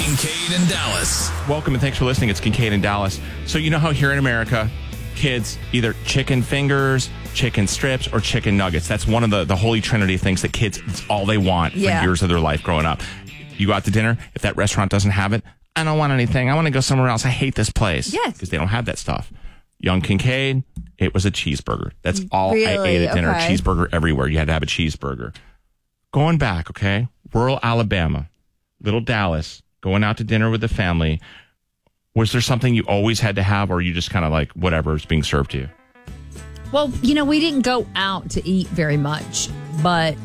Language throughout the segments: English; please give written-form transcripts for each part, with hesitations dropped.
Kincaid and Dallas. Welcome and thanks for listening. It's Kincaid and Dallas. So you know how here in America, kids either chicken fingers, chicken strips, or chicken nuggets. That's one of the holy trinity of things that kids, it's all they want for years of their life growing up. You go out to dinner, if that restaurant doesn't have it, I don't want anything. I want to go somewhere else. I hate this place. Yes. Because they don't have that stuff. Young Kincaid, it was a cheeseburger. That's all I Really? ate at dinner. Okay. Cheeseburger everywhere. You had to have a cheeseburger. Going back, okay? Rural Alabama, little Dallas, going out to dinner with the family. Was there something you always had to have, or you just kind of like whatever is being served to you? Well, we didn't go out to eat very much, but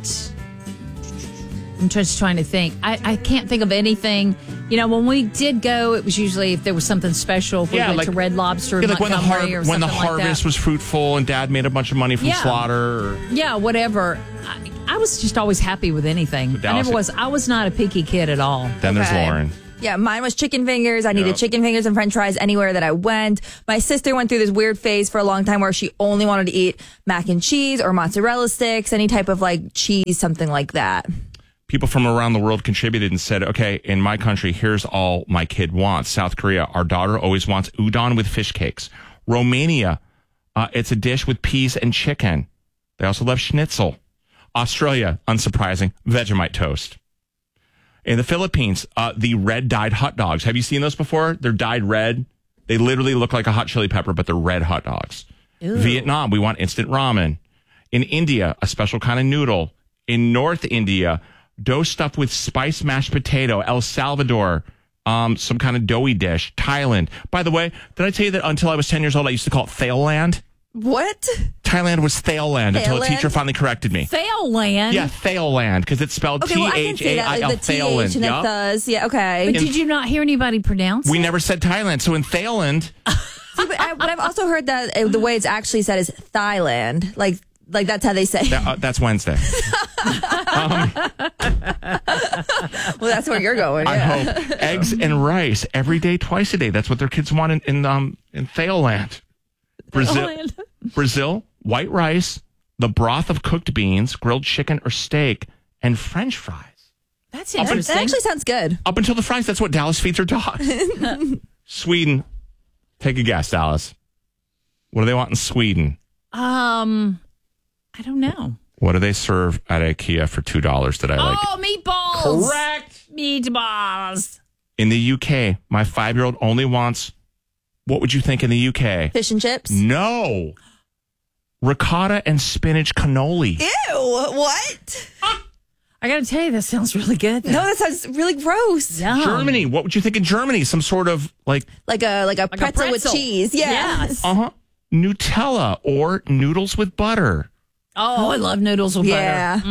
I'm just trying to think. I can't think of anything. When we did go, it was usually if there was something special. If we went to Red Lobster, like when the when harvest was fruitful and Dad made a bunch of money from slaughter. Yeah, whatever. I was just always happy with anything. I was not a picky kid at all. Then there's Lauren. Yeah, mine was chicken fingers. I needed chicken fingers and french fries anywhere that I went. My sister went through this weird phase for a long time where she only wanted to eat mac and cheese or mozzarella sticks, any type of like cheese, something like that. People from around the world contributed and said, okay, in my country, here's all my kid wants. South Korea, our daughter always wants udon with fish cakes. Romania, it's a dish with peas and chicken. They also love schnitzel. Australia, unsurprising, Vegemite toast. In the Philippines, the red dyed hot dogs. Have you seen those before? They're dyed red. They literally look like a hot chili pepper, but they're red hot dogs. Ew. Vietnam, we want instant ramen. In India, a special kind of noodle. In North India, dough stuffed with spiced mashed potato. El Salvador, some kind of doughy dish. Thailand. By the way, did I tell you that until I was 10 years old, I used to call it Thailand? What? Thailand was Thailand until a teacher finally corrected me. Thailand? Yeah, Thailand, because it's spelled T-H-A-I-L, Thailand. And it does. Yeah, okay. But did you not hear anybody pronounce it? We never said Thailand, so in Thailand... See, but I've also heard that the way it's actually said is Thailand. Like that's how they say it. That's Wednesday. Well, that's where you're going. Yeah. I hope. Eggs and rice every day, twice a day. That's what their kids want in Thailand. Brazil, white rice, the broth of cooked beans, grilled chicken or steak, and French fries. That's interesting. That actually sounds good. Up until the fries, that's what Dallas feeds her dog. Sweden. Take a guess, Dallas. What do they want in Sweden? I don't know. What do they serve at IKEA for $2 that I like? Oh, meatballs. Correct. Meatballs. In the UK, my 5-year-old only wants, what would you think in the UK? Fish and chips? No. Ricotta and spinach cannoli. Ew, what? I got to tell you, that sounds really good. No, that sounds really gross. Yum. Germany. What would you think in Germany? Some sort of like a pretzel with cheese. Yeah. Yes. Nutella or noodles with butter. Oh, I love noodles with butter.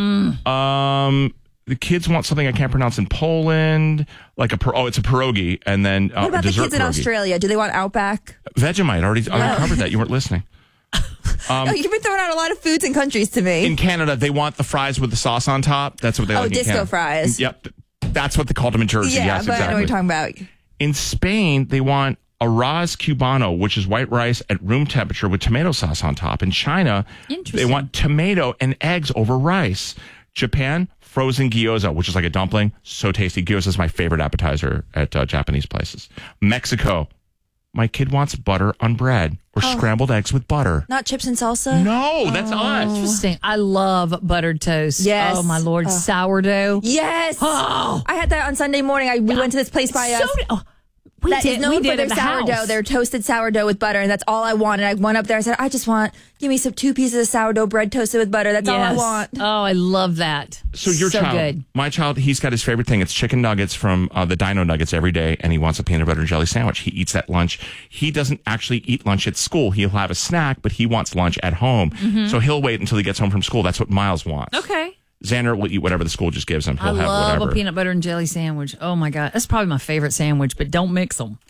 The kids want something I can't pronounce in Poland, like it's a pierogi, and then what about the kids in Australia? Do they want Outback? Vegemite. I already covered that. You weren't listening. You've been throwing out a lot of foods and countries to me. In Canada, they want the fries with the sauce on top. That's what they like. Disco fries. Yep, that's what they called them in Jersey. Yeah, yes, but exactly. I know what you're talking about. In Spain, they want arroz cubano, which is white rice at room temperature with tomato sauce on top. In China, they want tomato and eggs over rice. Japan, frozen gyoza, which is like a dumpling. So tasty. Gyoza is my favorite appetizer at Japanese places. Mexico, my kid wants butter on bread or scrambled eggs with butter. Not chips and salsa? No, that's us. Interesting. I love buttered toast. Yes. Oh, my Lord. Sourdough. Yes. Oh. I had that on Sunday morning. We went to this place by us. We that did, is known we for did their at the sourdough, house. their toasted sourdough with butter, and that's all I wanted. I went up there. I said, give me 2 pieces of sourdough bread toasted with butter. That's all I want. Oh, I love that. So your child, good. My child, he's got his favorite thing. It's chicken nuggets from the Dino Nuggets every day, and he wants a peanut butter and jelly sandwich. He eats that lunch. He doesn't actually eat lunch at school. He'll have a snack, but he wants lunch at home. Mm-hmm. So he'll wait until he gets home from school. That's what Miles wants. Okay. Xander will eat whatever the school just gives him. He'll have whatever. I love a peanut butter and jelly sandwich. Oh, my God. That's probably my favorite sandwich, but don't mix them.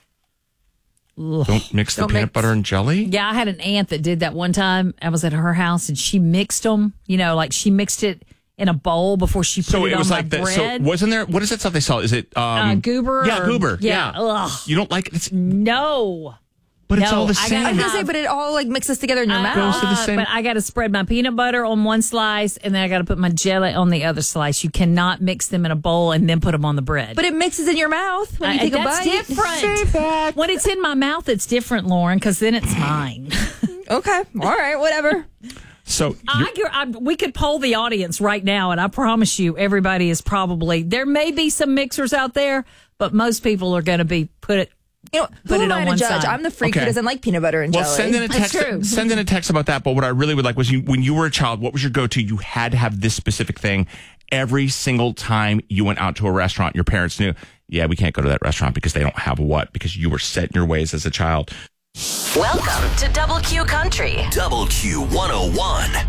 Don't mix the peanut butter and jelly? Yeah, I had an aunt that did that one time. I was at her house, and she mixed them. Like she mixed it in a bowl before she put it on my bread. So wasn't there, what is that stuff they sell? Is it? Goober? Yeah, Goober. Yeah. You don't like it? No. But it's No, all the I same. gotta I was going to say, but it all like mixes together in your mouth. Goes to the same- But I got to spread my peanut butter on one slice, and then I got to put my jelly on the other slice. You cannot mix them in a bowl and then put them on the bread. But it mixes in your mouth when you take a that's bite. different. When it's in my mouth, it's different, Lauren, because then it's mine. Okay. All right. Whatever. So We could poll the audience right now, and I promise you, everybody is probably, there may be some mixers out there, but most people are going to be You know, Put who it am on I to one judge? side. I'm the freak Okay. who doesn't like peanut butter and well, jelly. send in a text. true. Send in a text about that. But what I really would like was when you were a child, what was your go-to? You had to have this specific thing every single time you went out to a restaurant. Your parents knew, yeah, we can't go to that restaurant because they don't have what? Because you were set in your ways as a child. Welcome to Double Q Country. Double Q 101.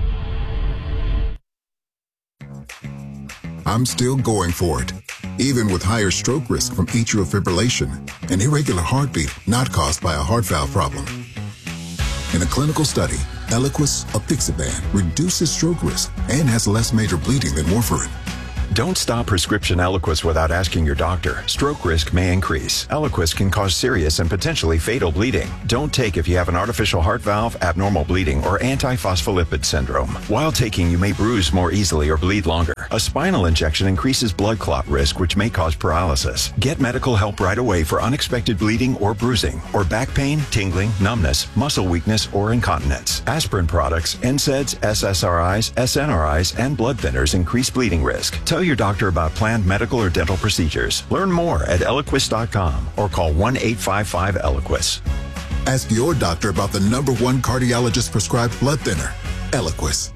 I'm still going for it, even with higher stroke risk from atrial fibrillation, an irregular heartbeat not caused by a heart valve problem. In a clinical study, Eliquis apixaban reduces stroke risk and has less major bleeding than warfarin. Don't stop prescription Eliquis without asking your doctor. Stroke risk may increase. Eliquis can cause serious and potentially fatal bleeding. Don't take if you have an artificial heart valve, abnormal bleeding, or antiphospholipid syndrome. While taking, you may bruise more easily or bleed longer. A spinal injection increases blood clot risk, which may cause paralysis. Get medical help right away for unexpected bleeding or bruising, or back pain, tingling, numbness, muscle weakness, or incontinence. Aspirin products, NSAIDs, SSRIs, SNRIs, and blood thinners increase bleeding risk. Tell your doctor about planned medical or dental procedures. Learn more at Eliquis.com or call 1-855-ELIQUIS. Ask your doctor about the #1 cardiologist prescribed blood thinner, Eliquis.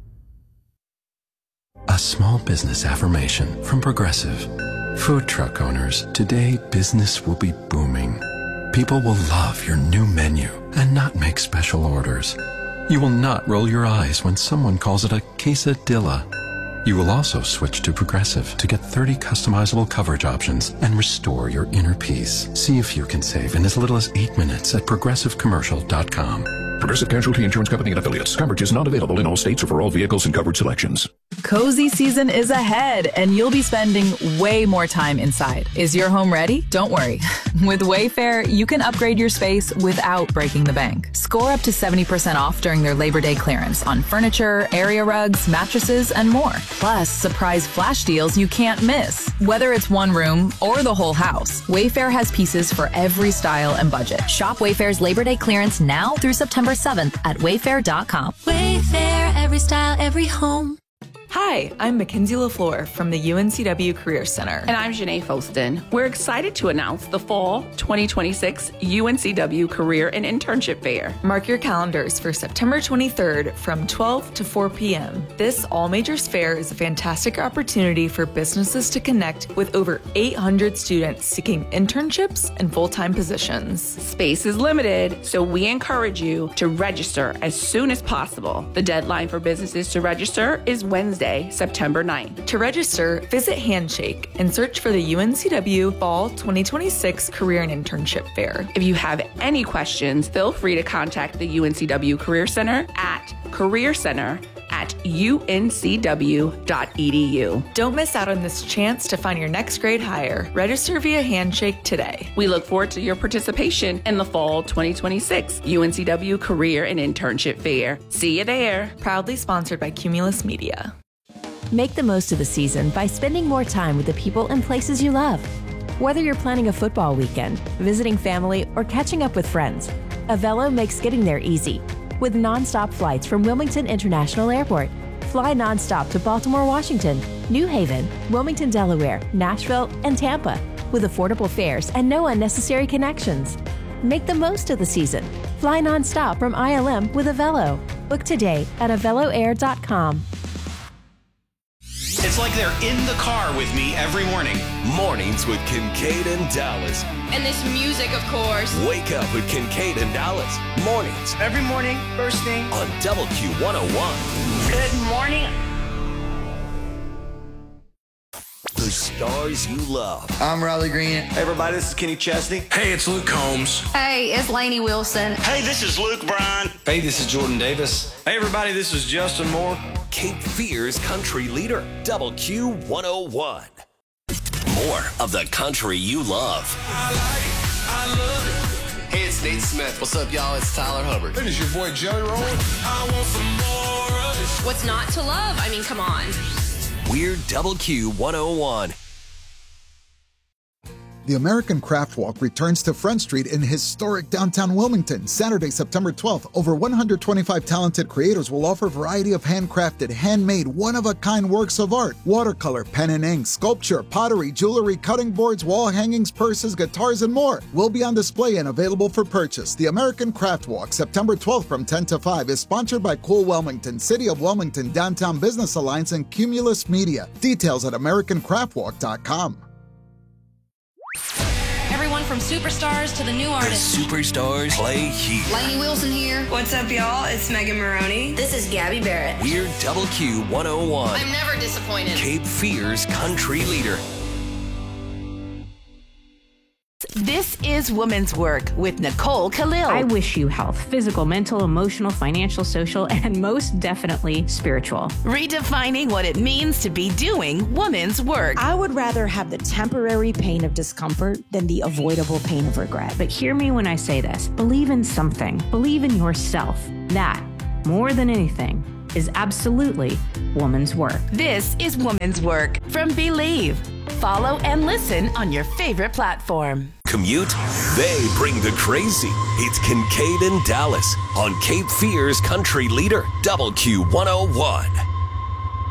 A small business affirmation from Progressive. Food truck owners, today business will be booming. People will love your new menu and not make special orders. You will not roll your eyes when someone calls it a quesadilla. You will also switch to Progressive to get 30 customizable coverage options and restore your inner peace. See if you can save in as little as 8 minutes at progressivecommercial.com. Progressive Casualty Insurance Company and Affiliates. Coverage is not available in all states or for all vehicles and coverage selections. Cozy season is ahead, and you'll be spending way more time inside. Is your home ready? Don't worry. With Wayfair, you can upgrade your space without breaking the bank. Score up to 70% off during their Labor Day clearance on furniture, area rugs, mattresses, and more. Plus, surprise flash deals you can't miss. Whether it's one room or the whole house, Wayfair has pieces for every style and budget. Shop Wayfair's Labor Day clearance now through September 7th at wayfair.com. Wayfair, every style, every home. Hi, I'm Mackenzie LaFleur from the UNCW Career Center. And I'm Janae Folston. We're excited to announce the Fall 2026 UNCW Career and Internship Fair. Mark your calendars for September 23rd from 12 to 4 p.m. This all-majors fair is a fantastic opportunity for businesses to connect with over 800 students seeking internships and full-time positions. Space is limited, so we encourage you to register as soon as possible. The deadline for businesses to register is Wednesday, September 9th. To register, visit Handshake and search for the UNCW Fall 2026 Career and Internship Fair. If you have any questions, feel free to contact the UNCW Career Center at careercenter@uncw.edu. Don't miss out on this chance to find your next grade hire. Register via Handshake today. We look forward to your participation in the Fall 2026 UNCW Career and Internship Fair. See you there. Proudly sponsored by Cumulus Media. Make the most of the season by spending more time with the people and places you love. Whether you're planning a football weekend, visiting family, or catching up with friends, Avelo makes getting there easy. With nonstop flights from Wilmington International Airport. Fly nonstop to Baltimore, Washington, New Haven, Wilmington, Delaware, Nashville, and Tampa, with affordable fares and no unnecessary connections. Make the most of the season. Fly nonstop from ILM with Avelo. Book today at AveloAir.com. It's like they're in the car with me every morning. Mornings with Kincaid and Dallas. And this music, of course. Wake up with Kincaid and Dallas. Mornings. Every morning, first thing. On Double Q 101. Good morning. The stars you love. I'm Riley Green. Hey, everybody, this is Kenny Chesney. Hey, it's Luke Combs. Hey, it's Lainey Wilson. Hey, this is Luke Bryan. Hey, this is Jordan Davis. Hey, everybody, this is Justin Moore. Cape Fear's country leader, Double Q 101. More of the country you love. I love it. Hey, it's It's Nate Smith. What's up, y'all? It's Tyler Hubbard. It is your boy Jelly Roll. I want some more of this. What's not to love? I mean, come on. We're Double Q 101. The American Craft Walk returns to Front Street in historic downtown Wilmington, Saturday, September 12th. Over 125 talented creators will offer a variety of handcrafted, handmade, one-of-a-kind works of art. Watercolor, pen and ink, sculpture, pottery, jewelry, cutting boards, wall hangings, purses, guitars, and more will be on display and available for purchase. The American Craft Walk, September 12th from 10 to 5, is sponsored by Cool Wilmington, City of Wilmington, Downtown Business Alliance, and Cumulus Media. Details at AmericanCraftWalk.com. Everyone from superstars to the new artists. Superstars play here. Lainey Wilson here. What's up, y'all? It's Megan Maroney. This is Gabby Barrett. We're Double Q 101. I'm never disappointed. Cape Fear's country leader. This is Women's Work with Nicole Khalil. I wish you health, physical, mental, emotional, financial, social, and most definitely spiritual. Redefining what it means to be doing women's work. I would rather have the temporary pain of discomfort than the avoidable pain of regret. But hear me when I say this. Believe in something. Believe in yourself. That, more than anything, is absolutely woman's work. This is Women's Work from Believe. Follow and listen on your favorite platform. Commute, they bring the crazy. It's Kincaid and Dallas on Cape Fear's country leader, Double Q 101.